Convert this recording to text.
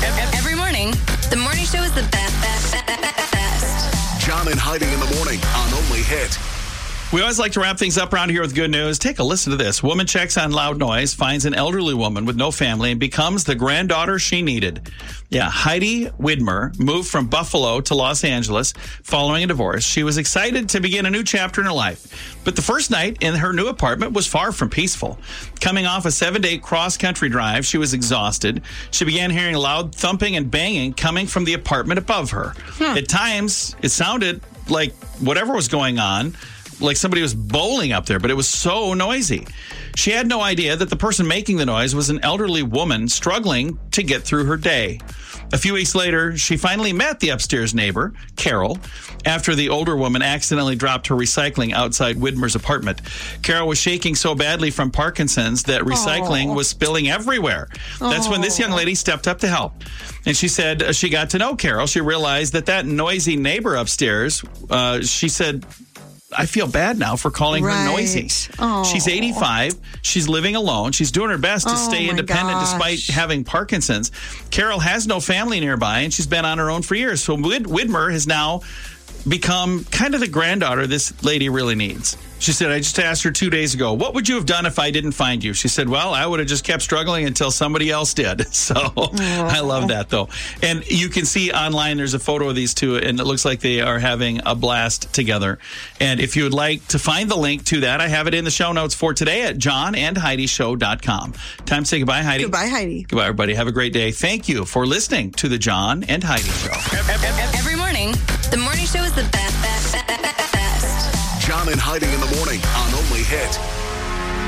Every morning, the morning show is the best. John and Heidi in the morning on Only Hit. We always like to wrap things up around here with good news. Take a listen to this. Woman checks on loud noise, finds an elderly woman with no family, and becomes the granddaughter she needed. Yeah, Heidi Widmer moved from Buffalo to Los Angeles following a divorce. She was excited to begin a new chapter in her life. But the first night in her new apartment was far from peaceful. Coming off a 7-day cross-country drive, she was exhausted. She began hearing loud thumping and banging coming from the apartment above her. At times, it sounded like whatever was going on, like somebody was bowling up there, but it was so noisy. She had no idea that the person making the noise was an elderly woman struggling to get through her day. A few weeks later, she finally met the upstairs neighbor, Carol, after the older woman accidentally dropped her recycling outside Widmer's apartment. Carol was shaking so badly from Parkinson's that recycling was spilling everywhere. That's when this young lady stepped up to help. And she said as she got to know Carol, she realized that noisy neighbor upstairs, she said, I feel bad now for calling her noisy. She's 85. She's living alone. She's doing her best to stay independent despite having Parkinson's. Carol has no family nearby, and she's been on her own for years. So Widmer has now become kind of the granddaughter this lady really needs. She said, I just asked her 2 days ago, what would you have done if I didn't find you? She said, well, I would have just kept struggling until somebody else did. So I love that, though. And you can see online, there's a photo of these two, and it looks like they are having a blast together. And if you would like to find the link to that, I have it in the show notes for today at johnandheidishow.com. Time to say goodbye, Heidi. Goodbye, Heidi. Goodbye, everybody. Have a great day. Thank you for listening to the John and Heidi Show. Every morning, the morning show is the best. John and Heidi in the morning on Only Hit.